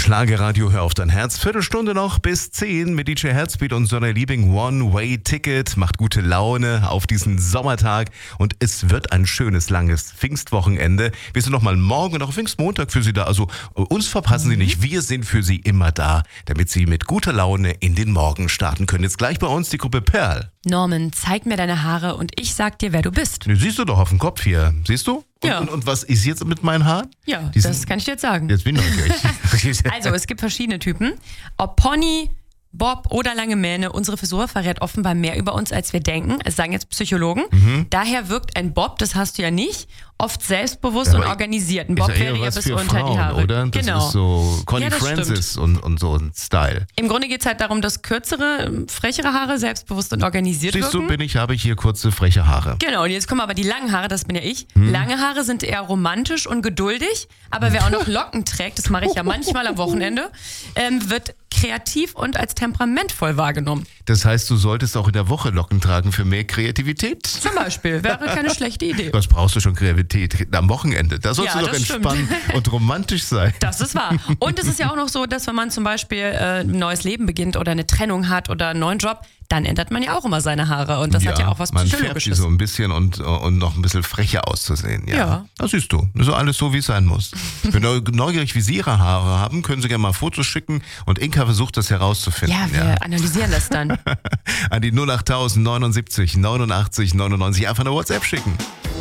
Schlagerradio, hör auf dein Herz. Viertelstunde noch bis 10 mit DJ Herzbeat und seiner Liebling One-Way-Ticket. Macht gute Laune auf diesen Sommertag und es wird ein schönes, langes Pfingstwochenende. Wir sind nochmal morgen und auch Pfingstmontag für Sie da. Also uns verpassen Sie nicht. Wir sind für Sie immer da, damit Sie mit guter Laune in den Morgen starten können. Jetzt gleich bei uns die Gruppe Perl. Norman, zeig mir deine Haare und ich sag dir, wer du bist. Die siehst du doch auf dem Kopf hier. Siehst du? Ja. Und was ist jetzt mit meinen Haaren? Ja, Die das sind- kann ich dir jetzt sagen. Jetzt bin ich neugierig. Also, es gibt verschiedene Typen. Ob Pony, Bob oder lange Mähne, unsere Frisur verrät offenbar mehr über uns, als wir denken. Es sagen jetzt Psychologen. Daher wirkt ein Bob, das hast du ja nicht, oft selbstbewusst Ja, und aber organisiert. Ein Ist Bob ja eher wäre ja was bis für unter Frauen, die Haare. oder? Das Genau. ist so Connie Ja, das Francis und so ein Style. Im Grunde geht es halt darum, dass kürzere, frechere Haare selbstbewusst und organisiert Siehst du, wirken. habe ich hier kurze, freche Haare. Genau, und jetzt kommen aber die langen Haare, das bin ja ich. Lange Haare sind eher romantisch und geduldig, aber wer auch noch Locken trägt, das mache ich ja manchmal am Wochenende, wird kreativ und als temperamentvoll wahrgenommen. Das heißt, du solltest auch in der Woche Locken tragen für mehr Kreativität? Zum Beispiel, wäre keine schlechte Idee. Was brauchst du schon Kreativität? Am Wochenende. Da sollst Ja, du doch das entspannen und romantisch sein. Das ist wahr. Und es ist ja auch noch so, dass wenn man zum Beispiel ein neues Leben beginnt oder eine Trennung hat oder einen neuen Job, dann ändert man ja auch immer seine Haare. Und das hat ja auch was man färbt die Psychologisches. so ein bisschen und noch ein bisschen frecher auszusehen. Ja. Ja. Das siehst du. Das ist alles so, wie es sein muss. Wenn du neugierig, wie Sie Ihre Haare haben, können Sie gerne mal Fotos schicken und Inka versucht, das herauszufinden. Ja, wir analysieren das dann. An die 08000 79 89 99 einfach eine WhatsApp schicken.